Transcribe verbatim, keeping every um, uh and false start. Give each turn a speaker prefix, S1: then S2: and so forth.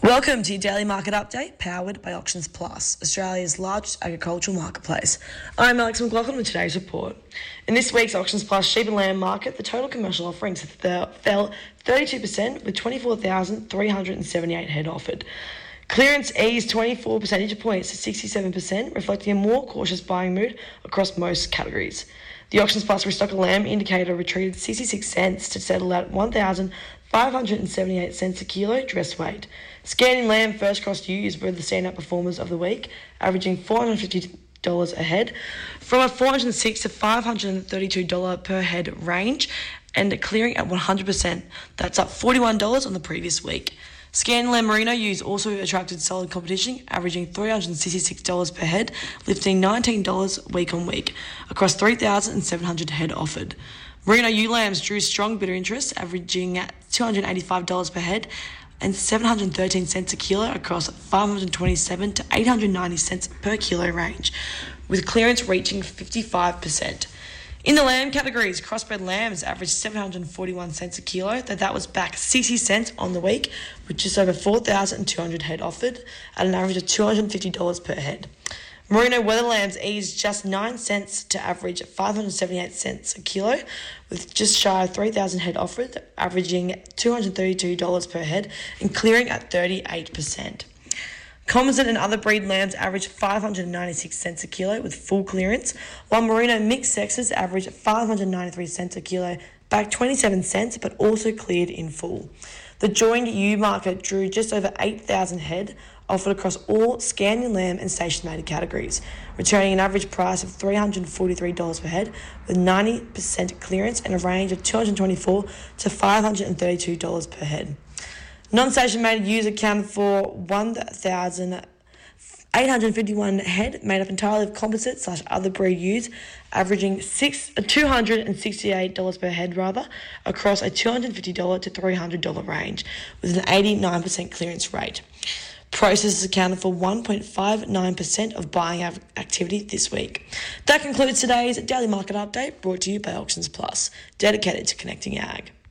S1: Welcome to your daily market update, powered by Auctions Plus, Australia's largest agricultural marketplace. I'm Alex McLaughlin with today's report. In this week's Auctions Plus sheep and lamb market, the total commercial offerings fell thirty-two percent with twenty-four thousand three hundred seventy-eight head offered. Clearance eased twenty-four percentage points to sixty-seven percent, reflecting a more cautious buying mood across most categories. The Auctions Plus restock lamb indicator retreated sixty-six cents to settle at one thousand five hundred seventy-eight cents a kilo dress weight. Scanning lamb first cross ewes were the standout performers of the week, averaging four hundred fifty dollars a head, from a four hundred six dollars to five hundred thirty-two dollars per head range, and clearing at one hundred percent. That's up forty-one dollars on the previous week. Scanning lamb merino ewes also attracted solid competition, averaging three hundred sixty-six dollars per head, lifting nineteen dollars week on week, across three thousand seven hundred head offered. Merino ewe lambs drew strong bidder interest, averaging at two hundred eighty-five dollars per head and seven hundred thirteen cents a kilo across five hundred twenty-seven to eight hundred ninety cents per kilo range, with clearance reaching fifty-five percent. In the lamb categories, crossbred lambs averaged seven hundred forty-one cents a kilo, though that was back sixty cents on the week, with just over four thousand two hundred head offered at an average of two hundred fifty dollars per head. Merino weather lambs eased just nine cents to average five hundred seventy-eight cents a kilo, with just shy of three thousand head offered, averaging two hundred thirty-two dollars per head and clearing at thirty-eight percent. Composite and other breed lambs averaged five hundred ninety-six cents a kilo with full clearance, while merino mixed sexes averaged five hundred ninety-three cents a kilo, back twenty-seven cents, but also cleared in full. The joined ewe market drew just over eight thousand head, offered across all scanning lamb and station-mated categories, returning an average price of three hundred forty-three dollars per head, with ninety percent clearance and a range of two hundred twenty-four dollars to five hundred thirty-two dollars per head. Non-station-mated ewes accounted for one thousand eight hundred fifty-one head, made up entirely of composite slash other breed ewes, averaging six, two hundred sixty-eight dollars per head rather, across a two hundred fifty dollars to three hundred dollars range, with an eighty-nine percent clearance rate. Processors accounted for one point five nine percent of buying activity this week. That concludes today's Daily Market Update, brought to you by Auctions Plus, dedicated to connecting ag.